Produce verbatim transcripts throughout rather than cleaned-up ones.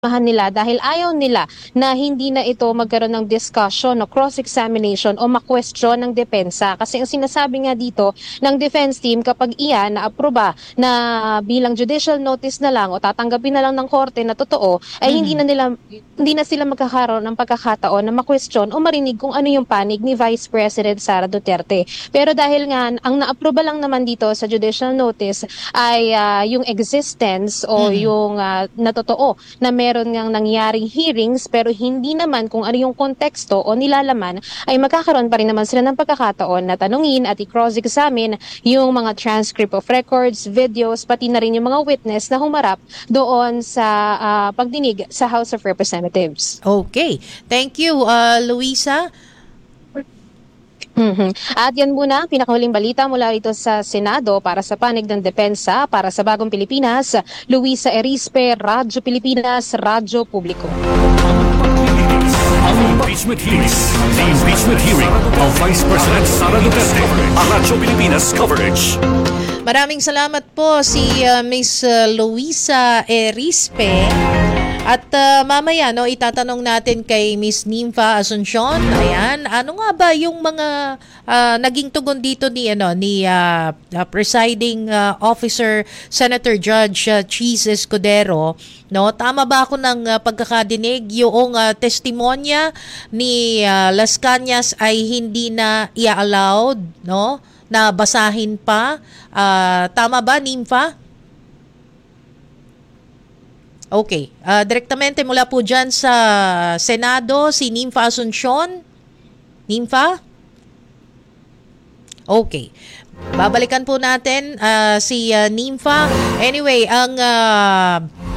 Mahal nila dahil ayaw nila na hindi na ito magkaroon ng discussion o cross-examination o ma-question ng depensa. Kasi ang sinasabi nga dito ng defense team kapag iyan na-aproba na bilang judicial notice na lang o tatanggapin na lang ng korte na totoo, ay hindi na nila hindi na sila magkakaroon ng pagkakataon na ma-question o marinig kung ano yung panig ni Vice President Sara Duterte. Pero dahil nga ang na-aproba lang naman dito sa judicial notice ay uh, yung existence o Mm. yung uh, natotoo na meron ngang nangyaring hearings pero hindi naman kung ano yung konteksto o nilalaman, ay magkakaroon pa rin naman sila ng pagkakataon na tanungin at i-cross-examine yung mga transcript of records, videos, pati na rin yung mga witness na humarap doon sa uh, pagdinig sa House of Representatives. Okay. Thank you, uh, Luisa. Mhm. At yan muna, pinakahuling balita mula rito sa Senado para sa panig ng depensa para sa Bagong Pilipinas. Luisa Erispe, Radyo Pilipinas, Radyo Publiko. Ang impeachment hearings. The impeachment hearing of Vice President Sara Duterte. Ang Radyo Pilipinas coverage. Maraming salamat po si uh, Miss uh, Luisa Erispe. At uh, mamaya no itatanong natin kay Miss Nympha Asuncion. Ayan, ano nga ba yung mga uh, naging tugon dito ni ano ni uh, uh, presiding uh, officer Senator Judge uh, Cheese Escudero, no? Tama ba ako ng uh, pagkakadinig yung uh, testimonya ni uh, Las Cañas ay hindi na i-allowed, no? Na basahin pa. Uh, tama ba, Nympha? Okay. Uh, direktamente mula po dyan sa Senado, si Nympha Asuncion. Nympha? Okay. Babalikan po natin uh, si uh, Nympha. Anyway, ang uh,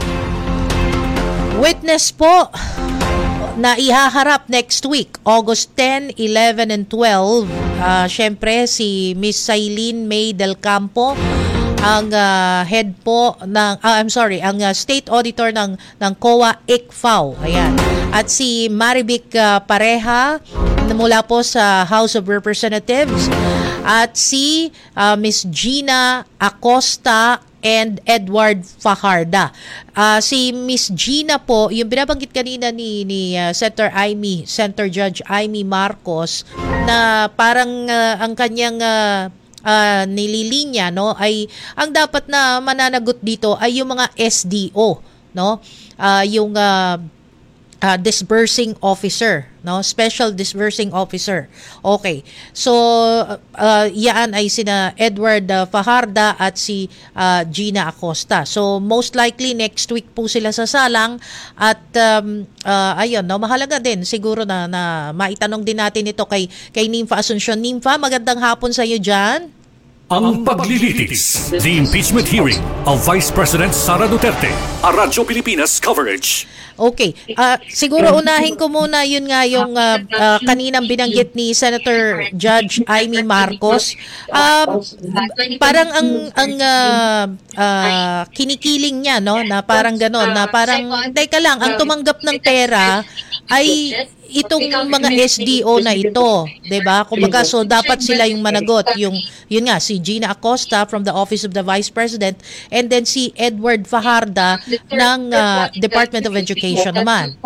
witness po na ihaharap next week, August ten, eleven, and twelve. Uh, Siyempre, si Miss Sailin May Del Campo, ang uh, head po ng uh, I'm sorry, ang uh, state auditor ng ng C O A I C F A O. Ayan. At si Marivic uh, Pareha mula po sa House of Representatives, at si uh, Miss Gina Acosta and Edward Fajarda. Uh, si Miss Gina po, yung binabanggit kanina ni ni uh, Senator Amy, Senator Judge Amy Marcos, na parang uh, ang kanyang uh, Uh, nililinya no ay ang dapat na mananagot dito ay yung mga S D O, no, uh, yung uh, uh, disbursing officer, no, special disbursing officer. Okay, so uh, yan ay sina Edward uh, Fajarda at si uh, Gina Acosta. So most likely next week po sila sasalang at um, uh, ayun, no, mahalaga din siguro na, na maitanong din natin ito kay kay Nympha Asuncion. Nympha, magandang hapon sa iyo diyan. Ang paglilitis. The impeachment hearing of Vice President Sara Duterte. Ang Radyo Pilipinas coverage. Okay. Uh, siguro unahin ko muna yun nga yung uh, uh, kaninang binanggit ni Senator Judge Amy Marcos. Um, parang ang ang uh, uh, kinikiling niya, no, na parang ganon, na parang teka lang, ang tumanggap ng pera ay itong mga S D O na ito, 'di ba? Kumbaga, so dapat sila yung managot, yung yun nga si Gina Acosta from the Office of the Vice President, and then si Edward Fajarda ng uh, Department of Education naman.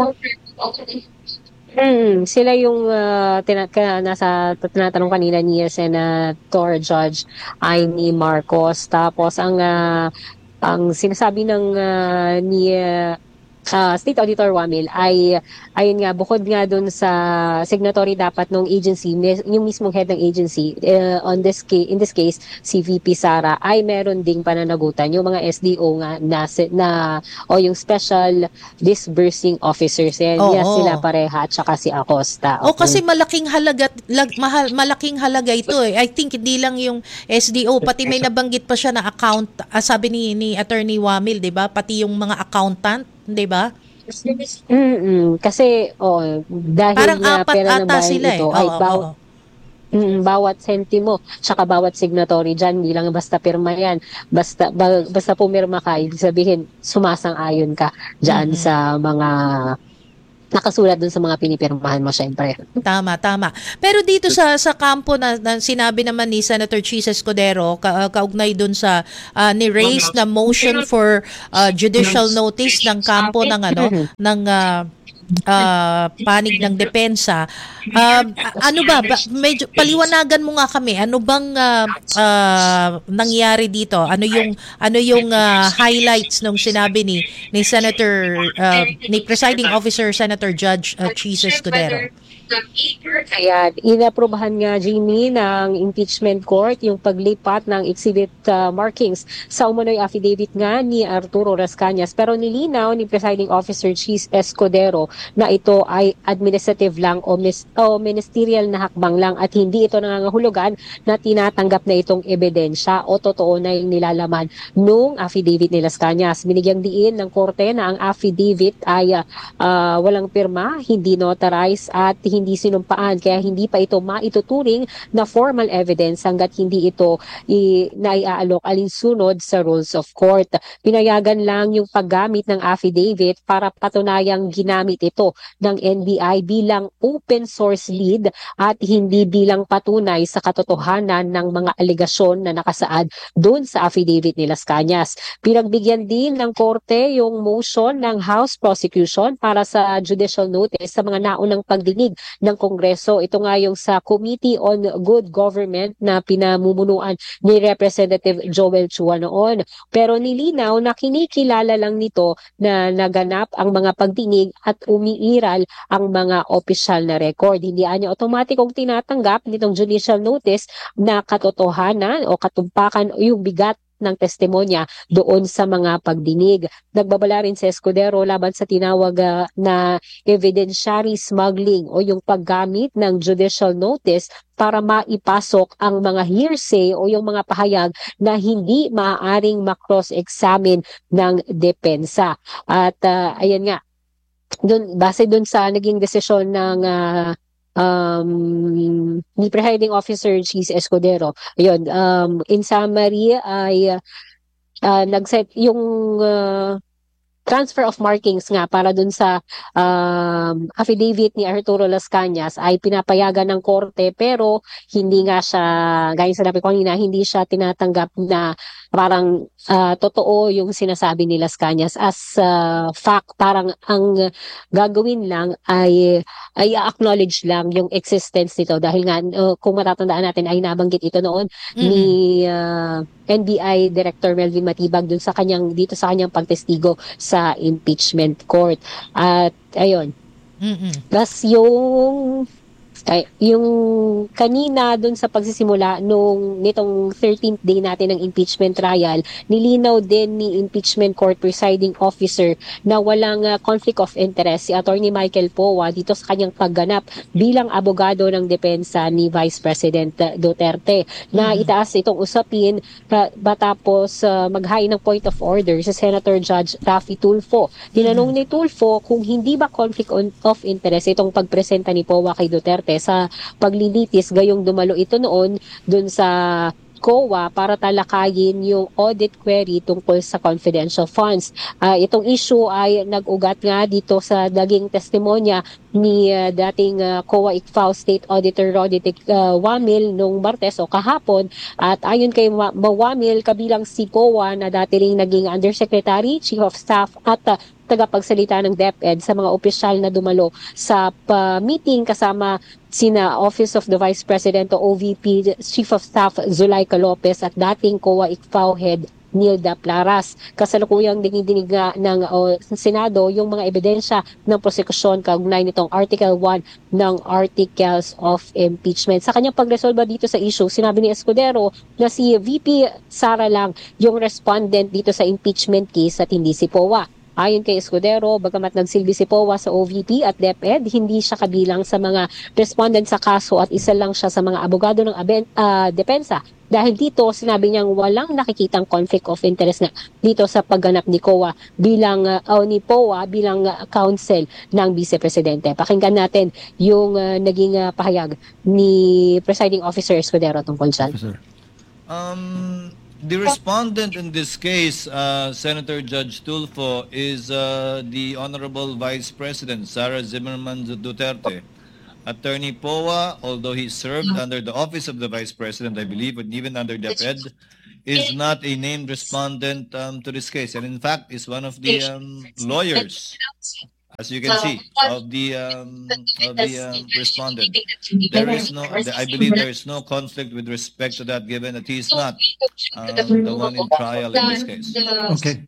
Hmm, sila yung uh, tina- ka- nasa tinatanong kanina ni Senator Judge Amy Marcos. Tapos ang uh, ang sinasabi ng uh, ni uh, uh, State Auditor Wamil ay ayun nga, bukod nga dun sa signatory dapat ng agency, yung mismong head ng agency, uh, on this case, in this case si V P Sara, ay meron ding pananagutan yung mga S D O nga na, na o yung special disbursing officers, yan, Oo. yan sila Pareha at saka si Acosta. O kasi malaking halaga, lag, mahal, malaking halaga ito eh. I think hindi lang yung S D O, pati may nabanggit pa siya na account, ah, sabi ni, ni Attorney Wamil, 'di ba? Pati yung mga accountant, 'di ba? Mm-mm. Kasi oh, dahil Parang nga apat pera ng ata bayan sila eh. ito ay Oo, baw- oo. Mm, bawat sentimo tsaka bawat signatory dyan, hindi lang basta pirma yan, basta ba, basta pumirma ka, ibig sabihin sumasang-ayon ka dyan Mm-hmm. sa mga nakasulat dun sa mga pinipirmahan mo, syempre. Tama, tama. Pero dito sa sa kampo na, na sinabi naman ni Senator Chis Escudero, ka, kaugnay dun sa uh, ni-raise na motion for uh, judicial notice ng kampo ng ano ng uh, uh, panig ng depensa. Uh, ano ba, ba medyo paliwanagan mo nga kami. Ano bang uh, uh, nangyari dito? Ano yung ano yung uh, highlights nung sinabi ni ni Senator uh, ni Presiding Officer Senator Judge uh, Chis Escudero? Ayan, inaprobahan nga, Jamie, ng impeachment court yung paglipat ng exhibit uh, markings sa umunoy affidavit nga ni Arturo Las-Cañas. Pero nilinaw ni Presiding Officer Chis Escudero na ito ay administrative lang o, mis- o ministerial na hakbang lang at hindi ito nangangahulugan na tinatanggap na itong ebidensya o totoo na yung nilalaman nung affidavit ni Las-Cañas. Binigyang diin ng korte na ang affidavit ay uh, walang pirma, hindi notarized at hindi sinumpaan, kaya hindi pa ito maituturing na formal evidence hanggat hindi ito i- naiaalok alinsunod sa rules of court. Pinayagan lang yung paggamit ng affidavit para patunayang ginamit ito ng N B I bilang open source lead at hindi bilang patunay sa katotohanan ng mga alegasyon na nakasaad doon sa affidavit ni Las-Cañas. Pinagbigyan din ng korte yung motion ng House Prosecution para sa judicial notice sa mga naunang pagdinig ng Kongreso. Ito nga yung sa Committee on Good Government na pinamumunuan ni Representative Joel Chua noon. Pero nilinaw na kinikilala lang nito na naganap ang mga pagdinig at umiiral ang mga opisyal na record. Hindi anya otomatikong tinatanggap nitong judicial notice na katotohanan o katumpakan o yung bigat ng testimonya doon sa mga pagdinig. Nagbabala rin si Escudero laban sa tinawag uh, na evidentiary smuggling o yung paggamit ng judicial notice para maipasok ang mga hearsay o yung mga pahayag na hindi maaaring ma-cross-examine ng depensa. At uh, ayan nga, dun, base dun sa naging desisyon ng uh, um, ni Presiding Officer Chis Escudero. Ayun, um, in summary ay uh, nagset yung uh, transfer of markings nga para dun sa um, affidavit ni Arturo Las-Cañas ay pinapayagan ng korte pero hindi nga siya, gaya sa sinabi ko kanina, hindi siya tinatanggap na parang uh, totoo yung sinasabi ni Las-Cañas as uh, fact. Parang ang gagawin lang ay ay acknowledge lang yung existence nito dahil nga uh, kung matatandaan natin ay nabanggit ito noon mm-hmm. ni uh, N B I Director Melvin Matibag dun sa kanyang dito sa kanyang pagtestigo sa impeachment court. At ayun. Mm-hmm. Plus yung ay, yung kanina dun sa pagsisimula nung nitong thirteenth day natin ng impeachment trial, nilinaw din ni impeachment court presiding officer na walang uh, conflict of interest si Attorney Michael Powa dito sa kanyang pagganap bilang abogado ng depensa ni Vice President Duterte na mm-hmm. itaas itong usapin uh, batapos uh, mag-high ng point of order sa Senator Judge Raffy Tulfo. Tinanong mm-hmm. ni Tulfo kung hindi ba conflict on, of interest itong pagpresenta ni Powa kay Duterte sa paglilitis gayong dumalo ito noon dun sa C O A para talakayin yung audit query tungkol sa confidential funds. Uh, itong issue ay nag-ugat nga dito sa naging testimonya ni uh, dating uh, C O A I C F A O State Auditor Roditic uh, Wamil nung Martes o kahapon. At ayon kay Ma- Wamil, kabilang si C O A na dati ring naging Undersecretary, Chief of Staff at uh, tagapagsalita ng DepEd sa mga opisyal na dumalo sa uh, meeting kasama sina Office of the Vice President o O V P Chief of Staff Zulaika Lopez at dating C O A I C F A O Head Nilda Plaras. Kasalukuyang dinidinig ng uh, Senado yung mga ebidensya ng prosekusyon kaugnay nitong Article one ng Articles of Impeachment. Sa kanyang pagresolba dito sa issue, sinabi ni Escudero na si V P Sara lang yung respondent dito sa impeachment case at hindi si Powa. Ayon kay Escudero, bagamat nagsilbi si Powa sa O V P at DepEd, hindi siya kabilang sa mga respondent sa kaso at isa lang siya sa mga abogado ng aben, uh, depensa. Dahil dito, sinabi niyang walang nakikitang conflict of interest na dito sa pagganap ni C O A bilang, uh, o ni Powa bilang uh, counsel ng Vice Presidente. Pakinggan natin yung uh, naging uh, pahayag ni Presiding Officer Escudero tungkol dyan. Um, the respondent in this case, uh, Senator Judge Tulfo, is uh, the Honorable Vice President Sara Zimmerman Duterte. Attorney Poa, although he served under the office of the Vice President, I believe, and even under DepEd, is not a named respondent um, to this case, and in fact is one of the um, lawyers, as you can see, of the um, of the um, respondent. There is no, I believe there is no conflict with respect to that, given that he is not um, the one in trial in this case. Okay.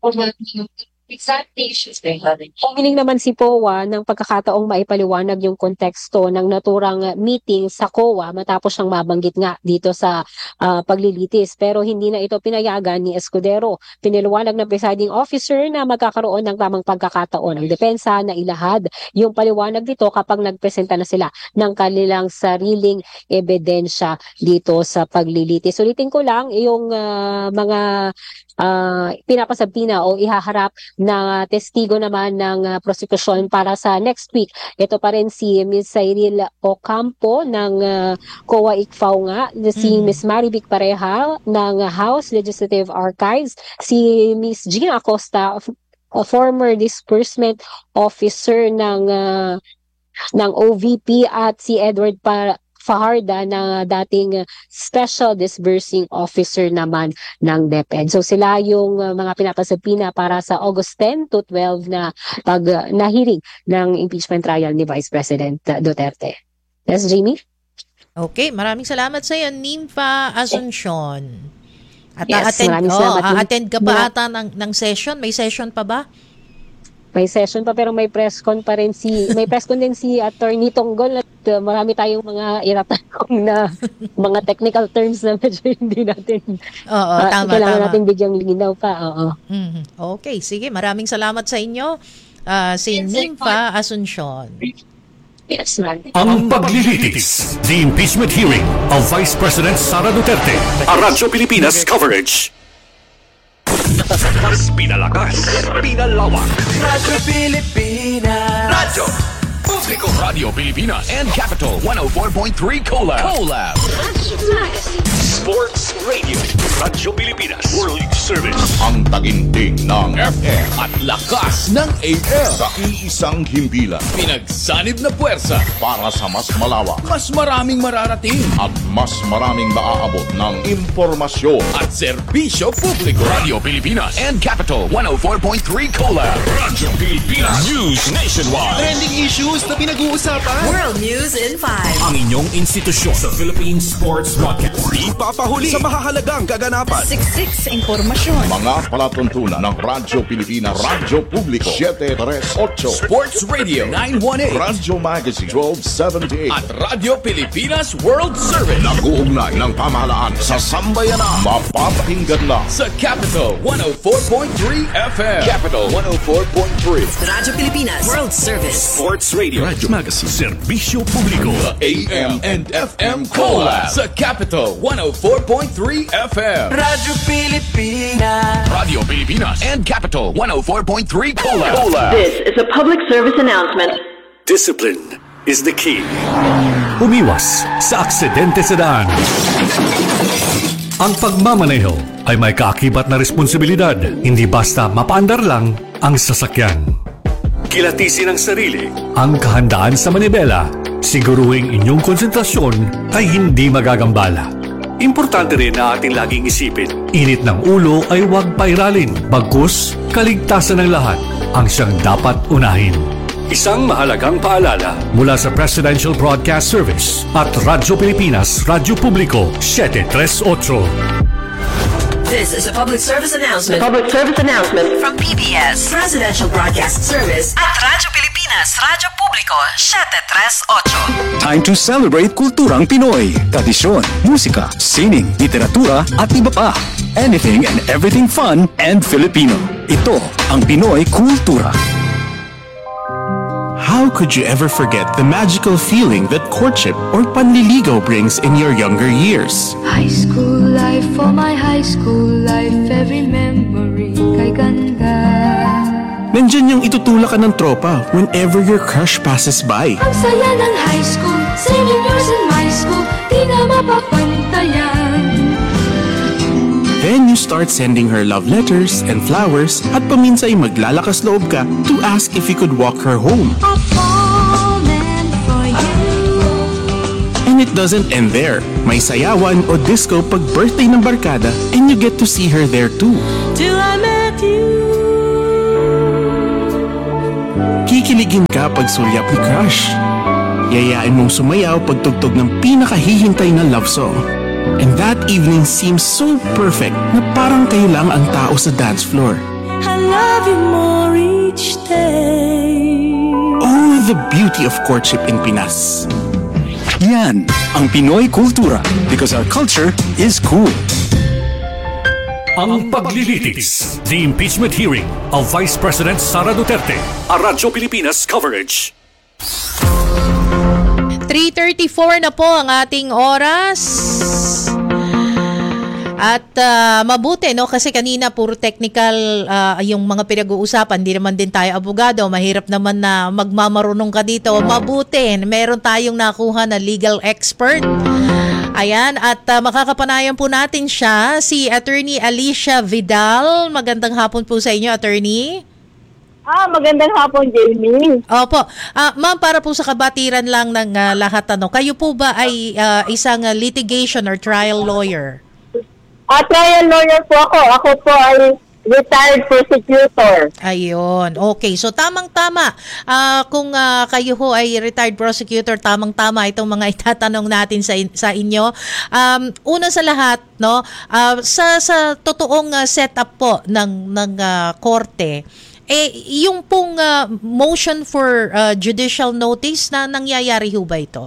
Humiling naman si P O A ng pagkakataong maipaliwanag yung konteksto ng naturang meeting sa C O A matapos siyang mabanggit nga dito sa uh, paglilitis. Pero hindi na ito pinayagan ni Escudero. Piniliwanag ng presiding officer na magkakaroon ng tamang pagkakataon ng depensa na ilahad yung paliwanag dito kapag nagpresenta na sila ng kanilang sariling ebidensya dito sa paglilitis. Ulitin ko lang yung uh, mga uh, pinapasabina o ihaharap na testigo naman ng uh, prosecution para sa next week. Ito pa rin si Miz Cyril Ocampo ng uh, C O A I C F A O nga, si mm. Miz Marivic Pareja ng uh, House Legislative Archives, si Miz Gina Acosta, a former disbursement officer ng uh, ng O V P, at si Edward pa Fajarda na dating Special Disbursing Officer naman ng DepEd. So sila yung uh, mga pinapasabina para sa August ten to twelve na pag uh, na hearing ng impeachment trial ni Vice President uh, Duterte. Yes, Jamie? Okay, maraming salamat sa iyo, Nympha Asuncion. At yes, attend, oh, salamat. attend ka pa ata ng, ng session? May session pa ba? May session pa, pero may press con pa rin si may press con din si Attorney Tonggol, at uh, marami tayong mga iratanong na mga technical terms na medyo hindi natin Oo, uh, tama, kailangan tama. natin bigyang linaw pa. Oo. Mm-hmm. Okay, sige, maraming salamat sa inyo, uh, si Nympha Asuncion. Yes, ma'am. Ang paglilitis, the impeachment hearing of Vice President Sara Duterte. A Radyo Pilipinas coverage. Mas pinalakas, pinalawak. Radyo Pilipinas. Radyo Publiko, Radio Pilipinas And Capital one oh four point three Collab. Collab. Sports Radio, Radyo Pilipinas World Service. Ang taginting ng F M at lakas ng A M. sa iisang himpilan Pinagsanib na puwersa para sa mas malawak mas maraming mararating at mas maraming maaabot ng impormasyon. at serbisyo publiko. Radio Pilipinas And Capital one oh four point three Collab. Radyo Pilipinas News Nationwide. Trending issues na pinag-uusapan. World News in five. Ang inyong institusyon sa Philippine Sports Broadcast. Ipapahuli sa mahahalagang kaganapan. Siksik sa impormasyon. Mga palatuntunan ng Radyo Pilipinas, Radyo Publiko seven three eight, Sports Radio nine one eight Radyo Magazine twelve seventy-eight at Radio Pilipinas World Service nag-uugnay ng pamahalaan sa sambayanan. Mapapakinggan lang sa Capital one oh four point three F M. Capital one oh four point three. Radyo Pilipinas World Service. Sports Radio, Radyo Magazine, Serbisyo Publiko. A M and F M Collab sa Capital one oh four point three F M. Radyo Pilipinas. Radio Pilipinas And Capital one oh four point three Collab. This is a public service announcement. Discipline is the key. Umiwas sa aksidente sa daan. Ang pagmamaneho ay may kaakibat na responsibilidad. Hindi basta mapaandar lang ang sasakyan. Kilatisin ang sarili, ang kahandaan sa manibela. Siguruhing inyong konsentrasyon ay hindi magagambala. Importante rin na ating laging isipin, init ng ulo ay huwag pairalin. Bagkus, kaligtasan ng lahat ang siyang dapat unahin. Isang mahalagang paalala mula sa Presidential Broadcast Service at Radyo Pilipinas, Radyo Publiko seven three eight. This is a public service announcement Public service announcement. from P B S Presidential Broadcast Service at Radyo Pilipinas Radyo Publiko seven three eight. Time to celebrate kulturang Pinoy. Tradisyon, musika, sining, literatura at iba pa. Anything and everything fun and Filipino. Ito ang Pinoy Kultura. How could you ever forget the magical feeling that courtship or panliligaw brings in your younger years? High school life, for my high school life, every memory kay ganda. Nandyan yung itutulak ka ng tropa whenever your crush passes by. Ang saya ng high school, singing yours in my school, di na mapapantayan. Then you start sending her love letters and flowers at paminsay maglalakas loob ka to ask if you could walk her home. And it doesn't end there. May sayawan o disco pag birthday ng barkada and you get to see her there too. Till I met you. Kikiligin ka pag sulyap ni crush. Yayain mong sumayaw pag tugtog ng pinakahihintay na love song. And that evening seems so perfect na parang kayo lang ang tao sa dance floor. I love you more each day. Oh, the beauty of courtship in Pinas. Yan ang Pinoy kultura because our culture is cool. Ang paglilitis, the impeachment hearing of Vice President Sara Duterte, a Radyo Pilipinas coverage. three thirty-four na po ang ating oras. At uh, mabuti, no? Kasi kanina puro technical uh, yung mga pinag-uusapan. Hindi naman din tayo abogado. Mahirap naman na magmamarunong ka dito. Mabuti, meron tayong nakuha na legal expert. Ayan, at uh, makakapanayan po natin siya, si Attorney Alicia Vidal. Magandang hapon po sa inyo, Attorney. Ah, magandang hapon, Jamie. Opo. Uh, ma'am, para po sa kabatiran lang ng uh, lahat, ano, kayo po ba ay uh, isang uh, litigation or trial lawyer? Ah, trial lawyer po ako. Ako po ay retired prosecutor. Ayun. Okay. So, tamang-tama. Uh, kung uh, kayo ho ay retired prosecutor, tamang-tama itong mga itatanong natin sa, in- sa inyo. Um, una sa lahat, no, uh, sa, sa totoong uh, setup po ng, ng uh, korte, eh, yung pong uh, motion for uh, judicial notice na nangyayari ho ba ito?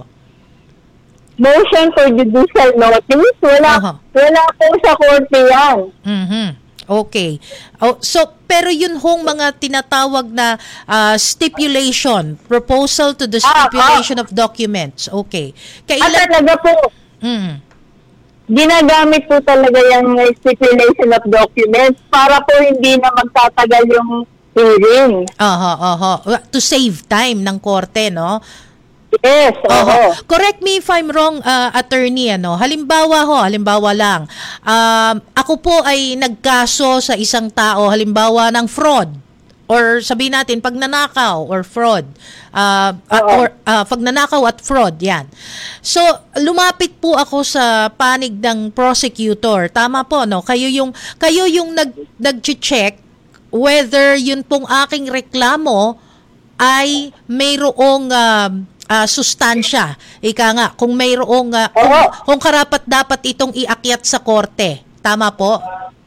Motion for judicial notice? Wala, uh-huh. wala po sa korte yan. Mm-hmm. Okay. Oh, so, pero yun hong mga tinatawag na uh, stipulation, proposal to the stipulation ah, ah. of documents. Okay. Kailan... Ah, talaga po. Mm. Ginagamit po talaga yung stipulation of documents para po hindi na magtatagal yung hearing. Aha, aha. To save time ng korte, no? Yes, oo. Correct me if I'm wrong, uh, attorney, ano. Halimbawa ho, halimbawa lang. Um, ako po ay nagkaso sa isang tao, halimbawa ng fraud. Or sabihin natin, pagnanakaw or fraud. Uh, uh, or uh, pagnanakaw at fraud, yan. So, lumapit po ako sa panig ng prosecutor. Tama po, no? Kayo yung, kayo yung nag, nag-check whether yun pong aking reklamo ay mayroong uh, uh, sustansya. Ika nga, kung mayroong, uh, kung, kung karapat dapat itong iakyat sa korte. Tama po?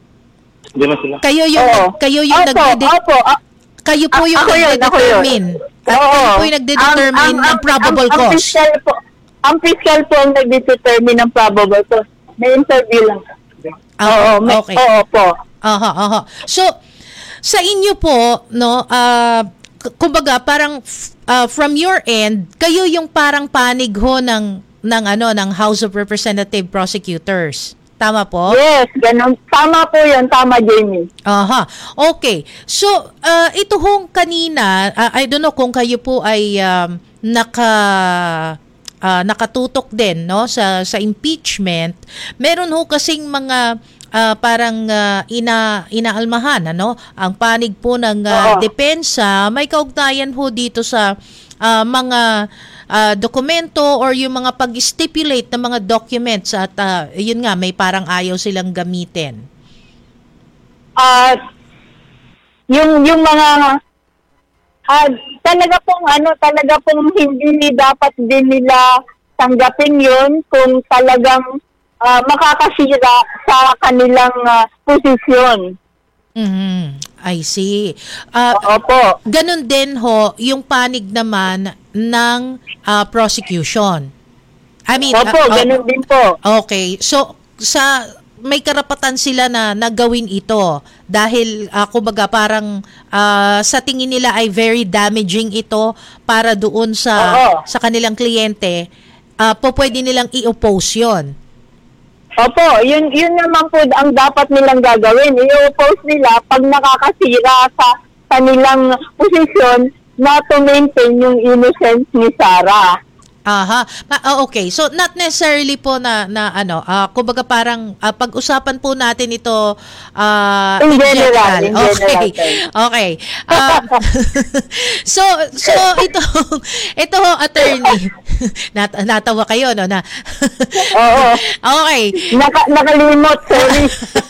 Kayo yung, oh. kayo yung opo, nagde- opo, opo. Kayo po yung A- nagde-determine. At Oo. kayo po yung nagde-determine ng probable ang, ang, cause. Ang fiscal po, ang fiscal po ang nagde-determine ng probable cause. May interview lang. Ah, Oo, may, okay. Oo po. Aha, aha. So, sa inyo po, no, uh, k- kumbaga, parang uh, from your end, kayo yung parang panig ho ng, ng, ano, ng House of Representative Prosecutors. Tama po? Yes, ganun. Tama po yun. Tama, Jamie. Aha. Okay. So, uh, ito hong kanina, uh, I don't know kung kayo po ay um, naka... Uh, nakatutok din, no, sa sa impeachment. Meron ho kasing mga uh, parang uh, ina inaalmahan, ano, ang panig po ng uh, depensa. May kaugnayan ho dito sa uh, mga uh, dokumento or yung mga pag-stipulate ng mga documents at uh, yun nga, may parang ayaw silang gamitin. At uh, yung yung mga Uh, talaga pong ano, talaga pong hindi dapat din nila tanggapin yun kung talagang uh, makakasira sa kanilang uh, posisyon. Mm-hmm. I see. Uh, Opo. Ganun din ho, yung panig naman ng uh, prosecution. I mean, Opo, uh, ganun uh, din po. Okay. So, sa may karapatan sila na nagawin ito dahil uh, kumbaga parang uh, sa tingin nila ay very damaging ito para doon sa Oo. sa kanilang kliyente, uh, po pwede nilang i-oppose yun. Opo, yun, yun naman po ang dapat nilang gagawin. I-oppose nila pag nakakasira sa kanilang posisyon na to maintain yung innocence ni Sarah. Aha. Ma- ah, okay. So not necessarily po na na ano, uh, kumbaga parang uh, pag-usapan po natin ito uh, in, in general. general. In okay. general. Okay. Um, so so ito ito attorney. Nat natawa kayo no na. Oo. Okay. Naka, nakalimot, sorry.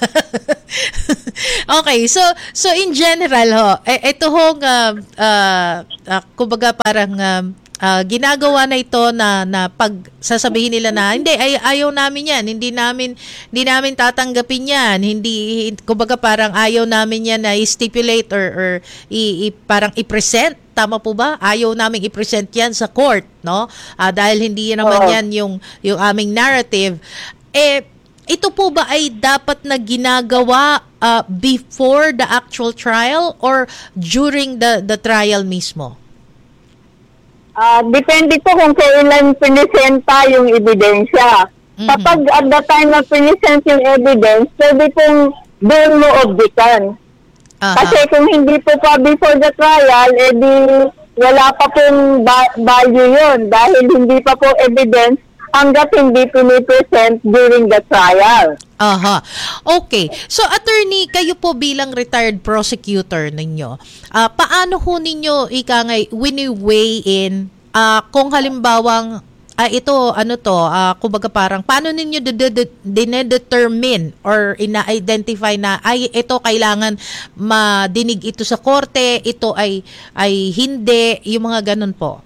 Okay. So so in general ho, eh, ito hong uh, uh, uh, kumbaga parang um, Uh, ginagawa na ito na na pag sasabihin nila na hindi ay ayaw namin 'yan, hindi namin hindi namin tatanggapin 'yan, hindi kumbaga parang ayaw namin 'yan na i-stipulate or, or i, i, parang i-present, tama po ba? Ayaw namin i-present 'yan sa court, no? Uh, dahil hindi naman Oo. 'yan yung yung aming narrative. Eh ito po ba ay dapat na ginagawa uh, before the actual trial or during the the trial mismo? Ah, depende po kung kailan pinisenta yung ebidensya. Mhm. Kapag at the time na pinisent yung evidence, pwede pong doon mo objectan. Aha. Kasi kung hindi po pa before the trial, edi wala pa pong ba- value yun dahil hindi pa po evidence hanggat hindi pinipresent during the trial. Aha. Okay. So, attorney, kayo po bilang retired prosecutor ninyo, ah, paano ho ninyo, ika nga, wini-weigh in ah, kung halimbawang, ah, ito, ano to, ah, kumbaga parang, paano ninyo dinedetermine or ina-identify na, ay, ito kailangan madinig ito sa korte, ito ay, ay hindi, yung mga ganun po?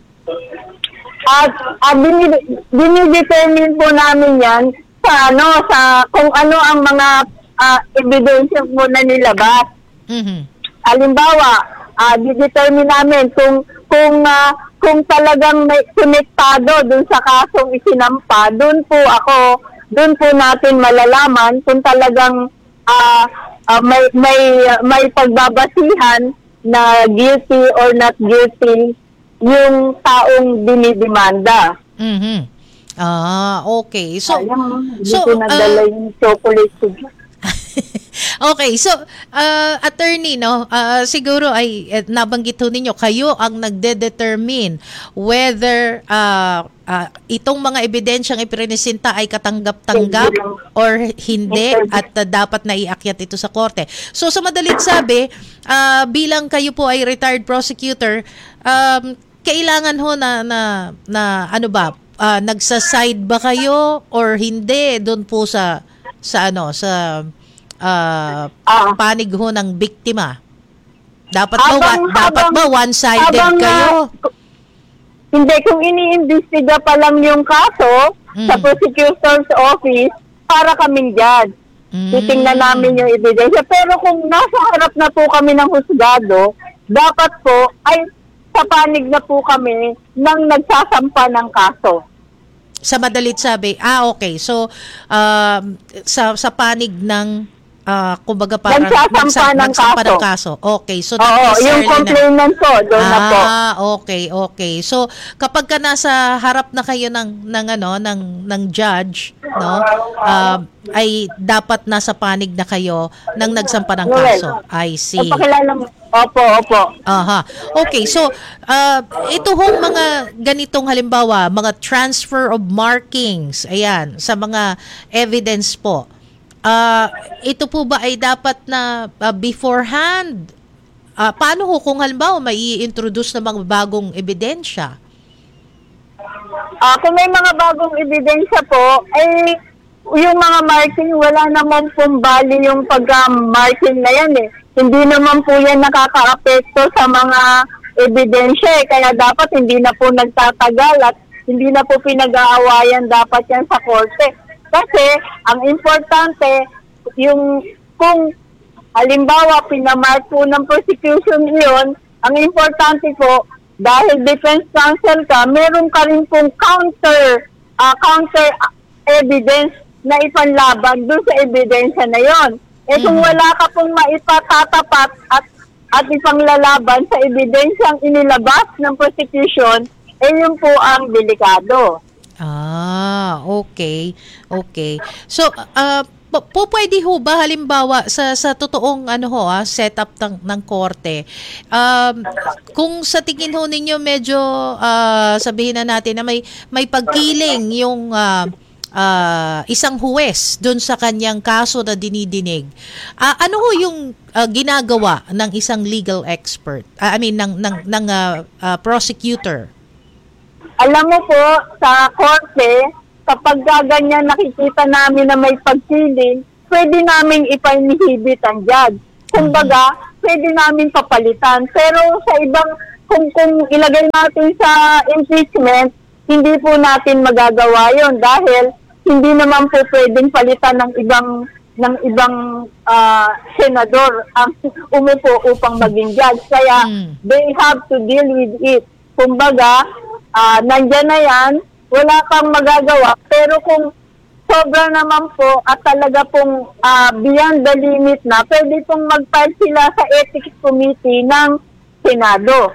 At uh, dinidetermine po namin yan sa ano, sa kung ano ang mga uh, ebidensya po na nilabas. Mm-hmm. Halimbawa, uh, didetermine namin kung kung uh, kung talagang may konektado dun sa kasong isinampa, dun po ako, dun po natin malalaman kung talagang uh, uh, may may uh, may pagbabasihan na guilty or not guilty yung taong dinidemanda. Mm-hmm. Ah, okay. So, Ayun, so, dito nadala uh, yung chocolate ko. okay, so, uh, attorney, no, uh, siguro ay eh, nabanggit ho ninyo, kayo ang nagde-determine whether uh, uh, itong mga ebidensyang iprenesenta ay katanggap-tanggap or hindi at uh, dapat na iakyat ito sa korte. So, sa madaling sabi, uh, bilang kayo po ay retired prosecutor, um, kailangan ho na, na, na ano ba, uh, nagsa-side ba kayo or hindi doon po sa, sa ano, sa uh, ah. panig ho ng biktima? Dapat ba, Habang- dapat ba habang- one-sided habang, kayo? uh, Hindi, kung iniimbestiga pa lang yung kaso Mm. sa prosecutor's office, para kaming judge. Mm. Titingnan namin yung ebidensya. Pero kung nasa harap na po kami ng husgado, dapat po ay sa panig na po kami nang nagsasampa ng kaso. Sa madalit sabi, ah okay, so uh, sa sa panig ng uh, kumbaga parang Nagsasampa nagsa- ng nagsampa kaso. ng kaso. Okay, so not Oo, necessarily yung na- complainant po, doon na po. Ah, okay, okay. So kapag ka nasa harap na kayo ng ng ano ng ng judge, no? Uh, ay dapat nasa panig na kayo nang nagsampa ng kaso. I see. Papakilala mo. Opo, opo. Aha. Okay, so uh, ito hong mga ganitong halimbawa, mga transfer of markings, ayan, sa mga evidence po. Uh, ito po ba ay dapat na uh, beforehand? Uh, paano ho kung halimbawa may i-introduce na mga bagong ebidensya? Ah, kung may mga bagong ebidensya po, ay yung mga marking, wala naman pong bali yung pag-marking na yan eh. Hindi naman po yan nakaka-apekto sa mga ebidensya eh. Kaya dapat hindi na po nagtatagal at hindi na po pinag-aawayan dapat yan sa korte. Kasi ang importante, yung kung halimbawa pinamark po ng prosecution yun, ang importante po, dahil defense counsel ka, meron ka rin pong counter, uh, counter evidence na ipanlaban doon sa ebidensya na yon. Eh kung wala ka pong maipatatapat at at ipanglalaban sa ebidensyang inilabas ng prosecution, eh yun po ang delikado. Ah, okay. Okay. So, uh, po, po pwede ho ba halimbawa sa sa totoong ano ho ah, setup ng ng korte, um, kung sa tingin ho ninyo medyo uh, sabihin na natin na may may pagkiling yung uh, uh, isang huwes doon sa kanyang kaso na dinidinig, uh, ano ho yung uh, ginagawa ng isang legal expert, uh, I mean ng ng ng uh, uh, prosecutor? Alam mo po, sa korte, kapag ganyan nakikita namin na may pagkiling, pwede namin ipa-inhibit ang judge. Kumbaga, pwede namin papalitan. Pero sa ibang, kung, kung ilagay natin sa impeachment, hindi po natin magagawa yon dahil hindi naman po pwedeng palitan ng ibang ng ibang uh, senador ang umupo upang maging judge. Kaya mm. they have to deal with it. Kumbaga, Uh, nandyan na yan, wala kang magagawa. Pero kung sobra naman po at talaga pong uh, beyond the limit na, pwede pong mag-file sila sa Ethics Committee ng Senado.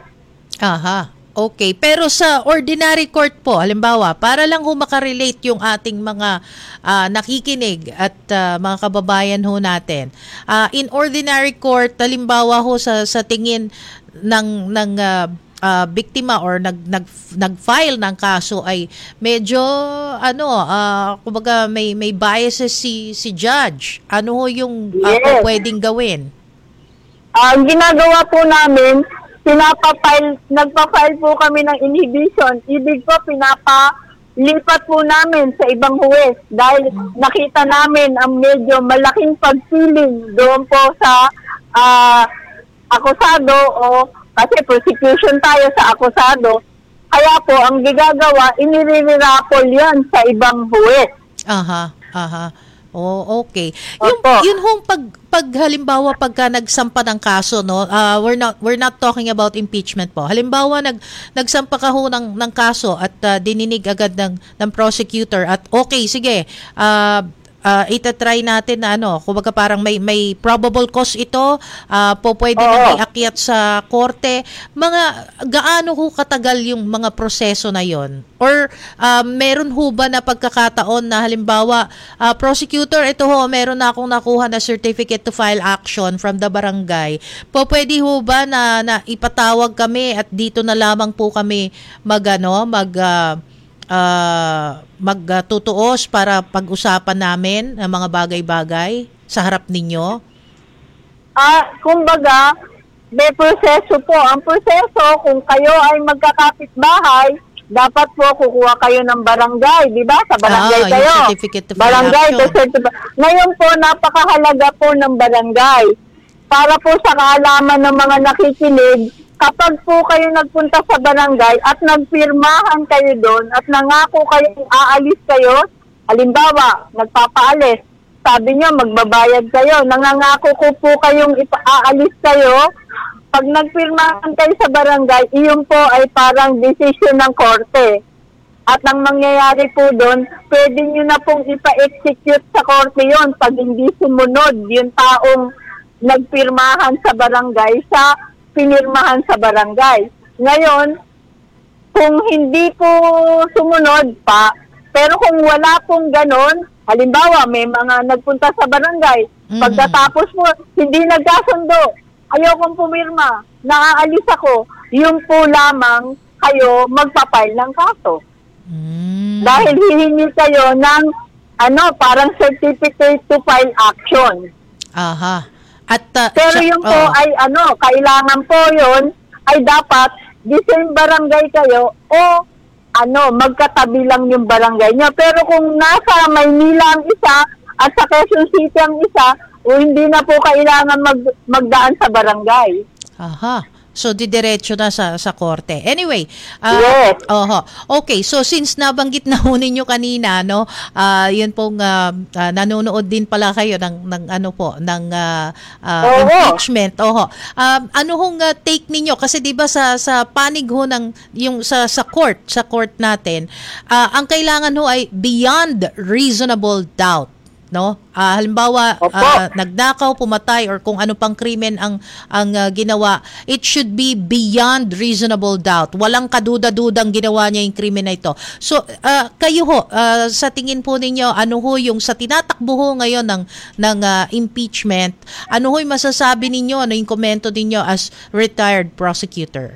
Aha, okay. Pero sa ordinary court po, halimbawa, para lang ho makarelate yung ating mga uh, nakikinig at uh, mga kababayan ho natin. Uh, in ordinary court, halimbawa ho sa, sa tingin ng... ng uh, Uh, biktima or nag nag nag-file ng kaso ay medyo ano uh, kumbaga may may biases si si judge. Ano ho yung uh, yes. pwedeng gawin? Ang uh, ginagawa po namin, pinapa-file, nagpa-file po kami ng inhibition. Ibig po pinapa-lipat po namin sa ibang huwes dahil nakita namin ang medyo malaking pagpiling doon po sa uh, akusado o kasi prosecution tayo sa akusado. Kaya po, ang gigagawa, inirirapol yan sa ibang huwes. Aha, aha. Oh, okay. Yung, yun hong pag, pag halimbawa pagka nagsampa ng kaso, no, uh, we're not we're not talking about impeachment po. Halimbawa nag nagsampa ka ho ng ng kaso at uh, dininig agad ng ng prosecutor at okay, sige. Uh, Uh, itatry natin na ano, kumbaga parang may may probable cause ito, uh, po pwede oh. na iakyat sa korte. Mga gaano ho katagal yung mga proseso na yon? Or uh, meron ho ba na pagkakataon na halimbawa, uh, prosecutor, ito ho, meron na akong nakuha na certificate to file action from the barangay. Po pwede ho ba na, na ipatawag kami at dito na lamang po kami mag ano, mag uh, Uh, magtutuos para pag-usapan namin ang mga bagay-bagay sa harap ninyo? Ah, uh, kumbaga, may proseso po. Ang proseso, kung kayo ay magkakapit-bahay, dapat po kukuha kayo ng barangay, di ba? Sa barangay ah, kayo. Certificate of barangay, certificate. Ngayon po, napakahalaga po ng barangay. Para po sa kaalaman ng mga nakikinig, kapag po kayo nagpunta sa barangay at nagpirmahan kayo doon at nangako kayong aalis kayo, halimbawa, nagpapaalis, sabi nyo, magbabayad kayo, nangangako ko po kayong ipa- aalis kayo, pag nagpirmahan kayo sa barangay, iyon po ay parang decision ng korte. At ang mangyayari po doon, pwede nyo na pong ipa-execute sa korte yon pag hindi sumunod yung taong nagpirmahan sa barangay sa pinirmahan sa barangay. Ngayon, kung hindi po sumunod pa, pero kung wala pong ganon, halimbawa, may mga nagpunta sa barangay, mm-hmm. pagkatapos po, hindi nagkasundo, ayaw kong pumirma, naaalis ako, yun po lamang kayo magpapile ng kaso. Mm-hmm. Dahil hihingi kayo ng, ano, parang certificate to file action. Aha. At, uh, pero yung po oh. ay ano, kailangan po yun ay dapat the same barangay kayo o ano, magkatabi lang yung barangay nyo. Pero kung nasa Maynila ang isa at sa Quezon City ang isa, o hindi na po kailangan mag, magdaan sa barangay. Aha. So, didiretso na sa sa korte. Anyway, uh, yes. oho. Okay, so since nabanggit na ho ninyo kanina, no, uh, yun pong uh, uh, nanonood din pala kayo ng ng ano po, ng uh, uh, impeachment. Oho. Um, ano hong uh, take ninyo kasi 'di ba sa sa panig ho ng yung sa sa court, sa court natin, uh, ang kailangan ho ay beyond reasonable doubt. no? Uh, halimbawa, uh, nagnakaw, pumatay, or kung ano pang krimen ang ang uh, ginawa, it should be beyond reasonable doubt. Walang kaduda-dudang ginawa niya yung krimen na ito. So, uh, kayo ho, uh, sa tingin po ninyo, ano ho yung sa tinatakbo ho ngayon ng ng uh, impeachment, ano ho yung masasabi ninyo, ano yung komento ninyo as retired prosecutor?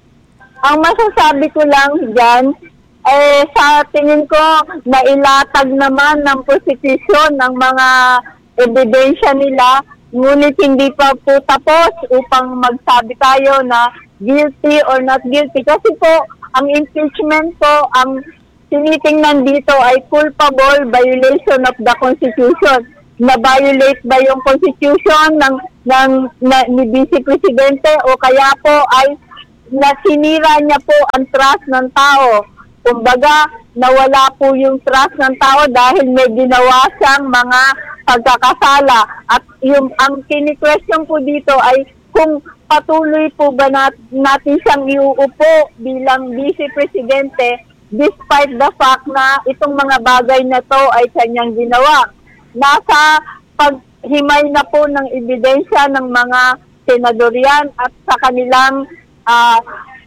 Ang masasabi ko lang dyan, eh, sa tingin ko, nailatag naman ng prosecution ng mga ebidensya nila, ngunit hindi pa po tapos upang magsabi tayo na guilty or not guilty. Kasi po, ang impeachment po, ang tinitingnan dito ay culpable violation of the Constitution. Na-violate ba yung Constitution ng, ng, na, ni Vice Presidente o kaya po ay nasinira niya po ang trust ng tao. Kumbaga, nawala po yung trust ng tao dahil may ginawa siyang mga pagkakasala. At yung, ang kini-question po dito ay kung patuloy po ba nat, natin siyang iuupo bilang Vice Presidente despite the fact na itong mga bagay na to ay kanyang ginawa. Nasa paghimay na po ng ebidensya ng mga senador yan at sa kanilang uh,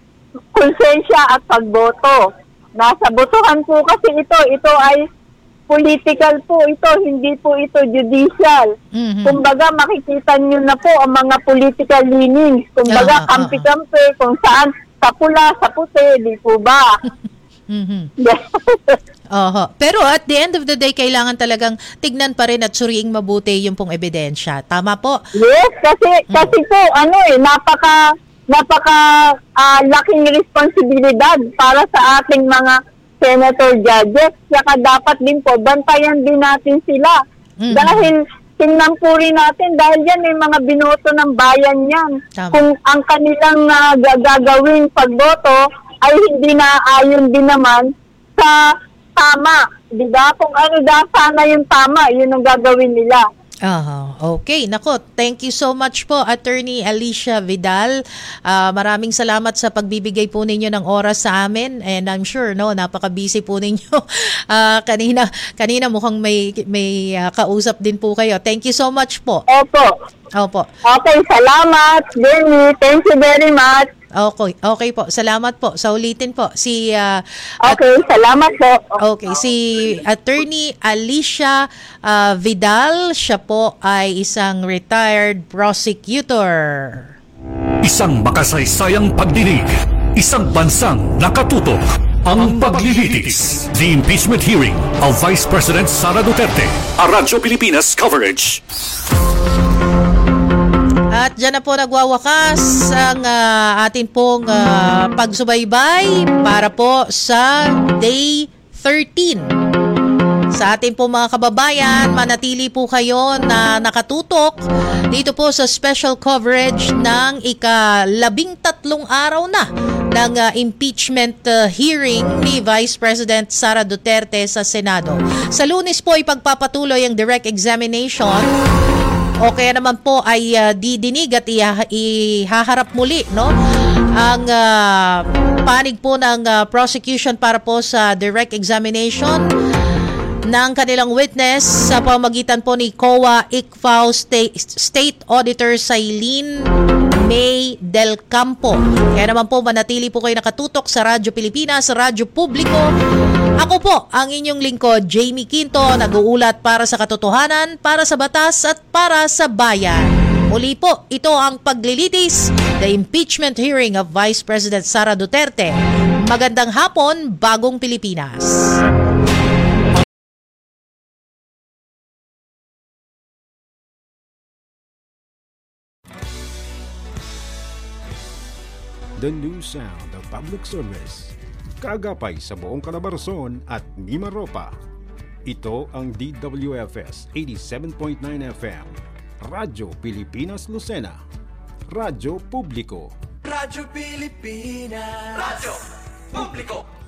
konsensya at pagboto. Nasa botohan po kasi ito, ito ay political po ito, hindi po ito judicial. Mm-hmm. Kumbaga makikita nyo na po ang mga political leanings. Kumbaga uh-huh, kampi-kampi uh-huh. kung saan sa pula, sa puti, di po ba? Mm-hmm. uh-huh. Pero at the end of the day, kailangan talagang tignan pa rin at suriing mabuti yung pong ebidensya. Tama po? Yes, kasi, mm-hmm. kasi po, ano eh, napaka... napaka uh, laking responsibilidad para sa ating mga senator judges. Saka dapat din po, bantayan din natin sila. Mm-hmm. Dahil, tingnan po rin natin, dahil yan may mga binoto ng bayan yan. Tama. Kung ang kanilang uh, gagawing pagboto ay hindi na ayon din naman sa tama. Diba? Kung ano da sana yung tama, yun ang gagawin nila. Uh-huh. Okay, nako, thank you so much po, Attorney Alicia Vidal. Uh, maraming salamat sa pagbibigay po ninyo ng oras sa amin, and I'm sure no, napaka-busy po ninyo. Uh, kanina kanina mukhang may may uh, kausap din po kayo. Thank you so much po. Opo. Opo. Okay, salamat, Jenny. Thank you very much. Okay, okay po. Salamat po. Sa ulitin po si uh, Okay, at, salamat po. Okay, si Attorney Alicia uh, Vidal, siya po ay isang retired prosecutor. Isang makasaysayang pagdinig, isang bansang nakatutok. Ang paglilitis. The impeachment hearing of Vice President Sara Duterte. A Radyo Pilipinas coverage. At dyan na po nagwawakas ang uh, atin pong uh, pagsubaybay para po sa Day thirteen. Sa ating po mga kababayan, manatili po kayo na nakatutok dito po sa special coverage ng ika-labing tatlong araw na ng uh, impeachment uh, hearing ni Vice President Sara Duterte sa Senado. Sa Lunes po ipagpapatuloy ang direct examination o kaya naman po ay uh, didinig at iha- ihaharap muli no ang uh, panig po ng uh, prosecution para po sa direct examination ng kanilang witness sa pamamagitan po ni C O A I C F A O State, State Auditor Sailin May Del Campo. Kaya naman po manatili po kayo nakatutok sa Radyo Pilipinas, sa Radyo Publiko. Ako po ang inyong lingkod, Jamie Quinto, nag-uulat para sa katotohanan, para sa batas at para sa bayan. Muli po, ito ang paglilitis, the impeachment hearing of Vice President Sara Duterte. Magandang hapon, Bagong Pilipinas. The new sound of public service. Kaagapay sa buong Calabarzon at Mimaropa. Ito ang D W F S eighty-seven point nine F M. Radyo Pilipinas Lucena. Radyo Publiko. Radyo Pilipinas. Radyo Publiko.